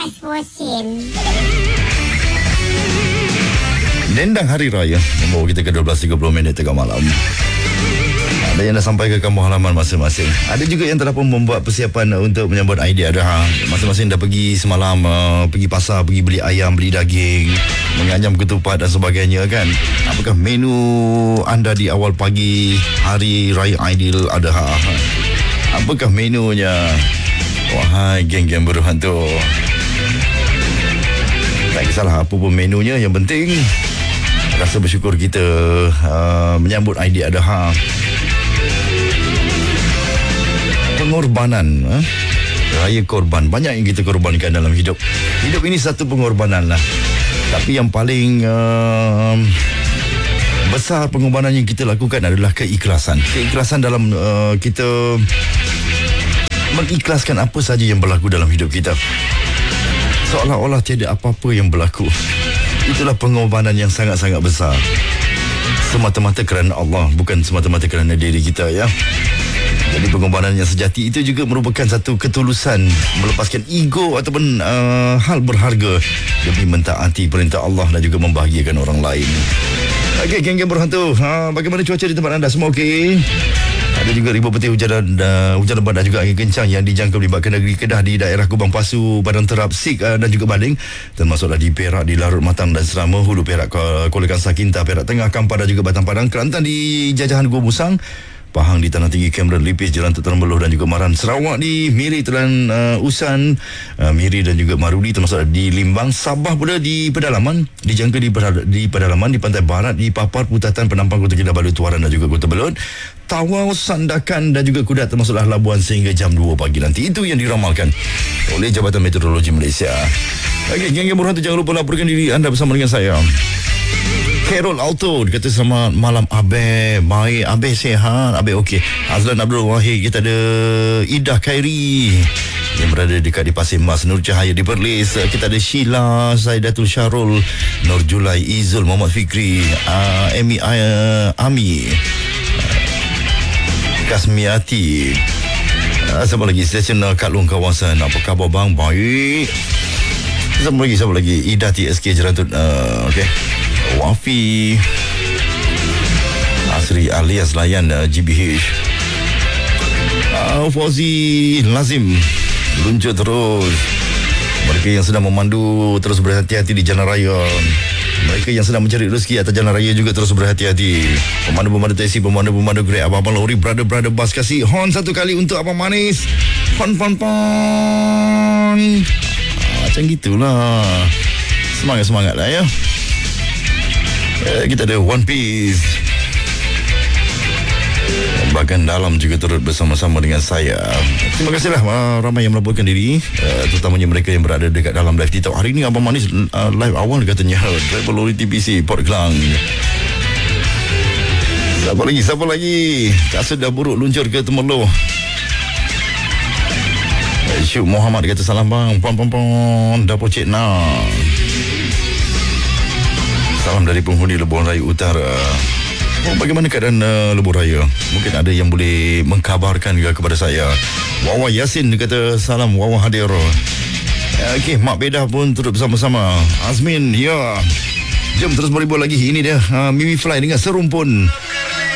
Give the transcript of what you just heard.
was-wasin. Dendang Hari Raya membawa kita ke 12.30 minit tengah malam. Ada yang dah sampai ke kampung halaman masing-masing. Ada juga yang telah pun membuat persiapan untuk menyambut Aidil Adha. Masing-masing dah pergi semalam, pergi pasar, pergi beli ayam, beli daging, menganyam ketupat dan sebagainya kan. Apakah menu anda di awal pagi Hari Raya Aidil Adha? Apakah menunya? Wahai geng-geng berhantu, tak kisahlah apa pun menunya, yang penting rasa bersyukur kita menyambut Aidil Adha. Pengorbanan, raya korban. Banyak yang kita korbankan dalam hidup. Hidup ini satu pengorbanan lah. Tapi yang paling besar pengorbanan yang kita lakukan adalah keikhlasan. Keikhlasan dalam kita mengikhlaskan apa saja yang berlaku dalam hidup kita, seolah-olah tiada apa-apa yang berlaku. Itulah pengorbanan yang sangat-sangat besar. Semata-mata kerana Allah, bukan semata-mata kerana diri kita, ya. Jadi pengorbanan yang sejati itu juga merupakan satu ketulusan, melepaskan ego ataupun hal berharga demi mentaati perintah Allah dan juga membahagiakan orang lain. Okey, geng-geng berhantu, bagaimana cuaca di tempat anda? Semua okey? Ada juga ribuan petir hujan lebat dan juga angin kencang yang dijangka melibatkan negeri Kedah di daerah Kubang Pasu, Padang Terap, Sik dan juga Baling, termasuklah di Perak, di Larut Matang dan Serama, Hulu Perak, Kuala Kangsar, Kinta, Perak Tengah, Kampar dan juga Batang Padang, Kelantan di Jajahan Gua Musang, Pahang di Tanah Tinggi, Cameron, Lipis, Jalan Tuan Beloh dan juga Maran, Sarawak di Miri, Telan Usan, Miri dan juga Marudi, termasuk di Limbang, Sabah pula di pedalaman, dijangka di pedalaman, di pantai barat, di Papar, Putatan, Penampang, Kota Kinabalu, Tuaran dan juga Kota Belud, Tawau, Sandakan dan juga Kudat, termasuklah Labuan sehingga jam 2 pagi nanti. Itu yang diramalkan oleh Jabatan Meteorologi Malaysia. Okey, geng-geng berhantu, jangan lupa laporkan diri anda bersama dengan saya. Carol Alto kata selamat malam Abe. Baik Abe, sihat Abe, okey. Azlan Abdul Wahid, kita ada Ida Khairi yang berada dekat di Pasir Mas, Nur Cahaya di Perlis, kita ada Sheila, Saidatul Syarul, Nur Julai, Izul, Muhammad Fikri, Amy Ami, Kasmiati, siapa lagi, stesen Kak Long Kawasan. Apa khabar bang? Baik. Siapa lagi Ida TSK Jerantut, okey. Wafi, Asri alias Layan, GBH, Fauzi Lazim, luncur terus. Mereka yang sedang memandu terus berhati-hati di jalan raya. Mereka yang sedang mencari rezeki atas jalan raya juga terus berhati-hati. Pemandu-pemandu taksi, pemandu-pemandu Grab, abang-abang lori, brother bas, kasih horn satu kali untuk Abang Manis. Pon. Macam gitulah. Semangat lah, ya. Kita ada One Piece, bahkan dalam juga turut bersama-sama dengan saya. Terima kasihlah ramai yang melaporkan diri, terutamanya mereka yang berada dekat dalam live TikTok. Hari ini Abang Manis live awal katanya, driver lori TPC Port Klang. Siapa lagi? Kasut dah buruk luncur ke Temerloh. Syuk Muhammad kata salam bang, pon dapur Cik Na. Salam dari penghuni Lebuh Raya Utara. Bagaimana keadaan Lebuh Raya? Mungkin ada yang boleh mengkabarkan juga kepada saya. Wawa Yasin kata salam, Wawa hadir. Okey, Mak Bedah pun turut bersama-sama. Azmin, ya. Jom terus beribul lagi. Ini dia Mimi Fly dengan Serumpun.